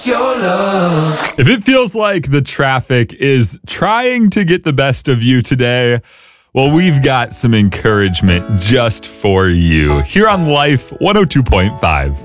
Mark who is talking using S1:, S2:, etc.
S1: If it feels like the traffic is trying to get the best of you today, well, we've got some encouragement just for you here on Life 102.5.